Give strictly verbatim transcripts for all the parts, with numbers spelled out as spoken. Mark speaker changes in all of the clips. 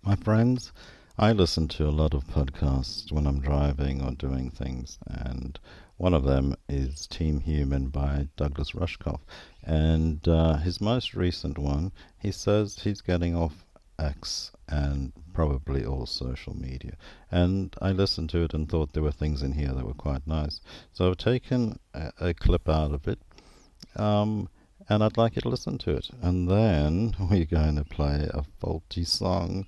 Speaker 1: My friends, I listen to a lot of podcasts when I'm driving or doing things, and one of them is Team Human by Douglas Rushkoff. And uh, his most recent one, he says he's getting off X and probably all social media. And I listened to it and thought there were things in here that were quite nice. So I've taken a, a clip out of it. Um, and I'd like you to listen to it. And then we're going to play a faulty song.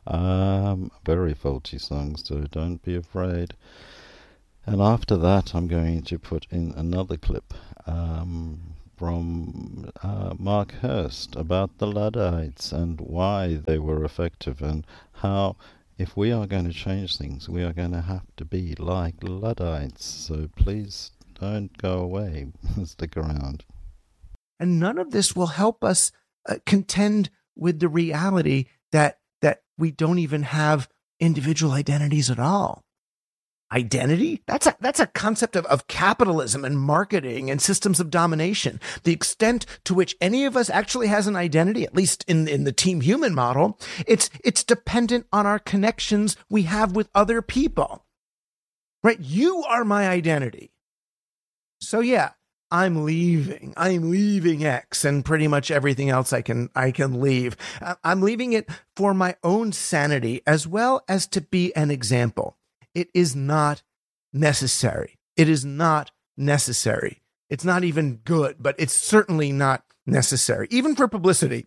Speaker 1: Um, very faulty song, so don't be afraid. And after that, I'm going to put in another clip um, from uh, Mark Hurst about the Luddites and why they were effective, and how, if we are going to change things, we are going to have to be like Luddites. So please don't go away. Stick around.
Speaker 2: And none of this will help us uh, contend with the reality that that we don't even have individual identities at all. Identity? That's a that's a concept of, of capitalism and marketing and systems of domination. The extent to which any of us actually has an identity, at least in, in the Team Human model, it's it's dependent on our connections we have with other people. Right? You are my identity. So yeah, I'm leaving. I'm leaving X and pretty much everything else I can I can leave. I'm leaving it for my own sanity as well as to be an example. It is not necessary. It is not necessary. It's not even good, but it's certainly not necessary, even for publicity.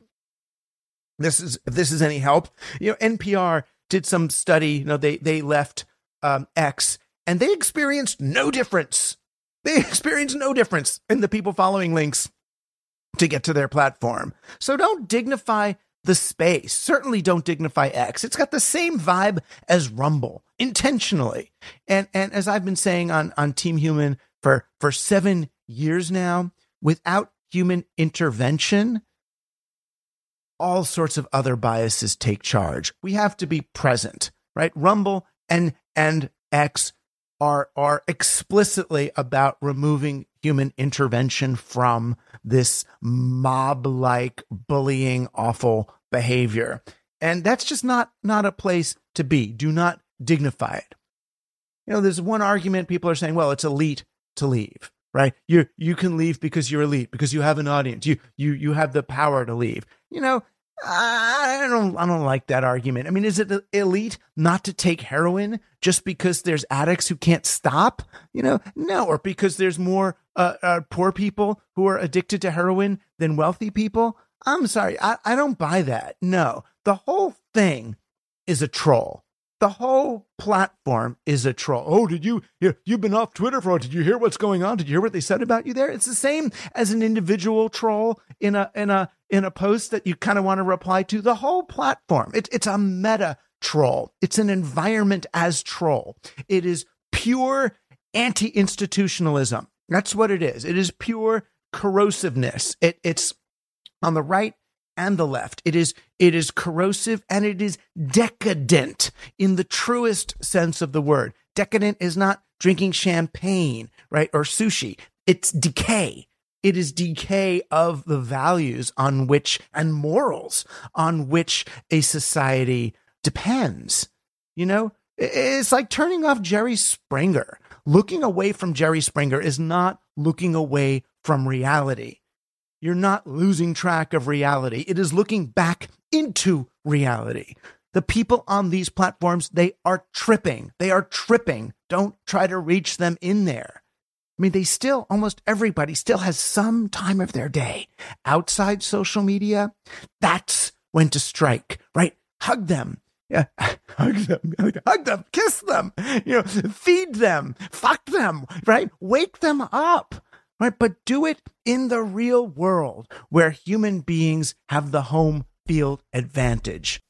Speaker 2: This is if this is any help. You know, N P R did some study. You know, they they left um, X and they experienced no difference. They experience no difference in the people following links to get to their platform. So don't dignify the space. Certainly don't dignify X. It's got the same vibe as Rumble, intentionally. And and as I've been saying on, on Team Human for, for seven years now, without human intervention, all sorts of other biases take charge. We have to be present, right? Rumble and and X are are explicitly about removing human intervention from this mob-like bullying, awful behavior. And that's just not not a place to be. Do not dignify it. You know, there's one argument people are saying, well, it's elite to leave, right? You you can leave because you're elite, because you have an audience. You you you have the power to leave. You know, I don't I don't like that argument. I mean, is it elite not to take heroin just because there's addicts who can't stop? You know, no, or because there's more uh, uh, poor people who are addicted to heroin than wealthy people? I'm sorry, I, I don't buy that. No, the whole thing is a troll. The whole platform is a troll. Oh, did you, you, you've been off Twitter for, did you hear what's going on? Did you hear what they said about you there? It's the same as an individual troll in a, in a, in a post that you kind of want to reply to. The whole platform, it, it's a meta troll. It's an environment as troll. It is pure anti-institutionalism. That's what it is. It is pure corrosiveness. It, it's on the right and the left. It is it is corrosive and it is decadent in the truest sense of the word. Decadent is not drinking champagne, right, or sushi. It's decay. It is decay of the values on which and morals on which a society depends. You know, it's like turning off Jerry Springer. Looking away from Jerry Springer is not looking away from reality. You're not losing track of reality. It is looking back into reality. The people on these platforms, they are tripping. They are tripping. Don't try to reach them in there. I mean, they still, almost everybody still has some time of their day outside social media. That's when to strike, right? Hug them. Yeah, hug them, hug them, kiss them, you know, feed them, fuck them, right? Wake them up. Right, but do it in the real world where human beings have the home field advantage.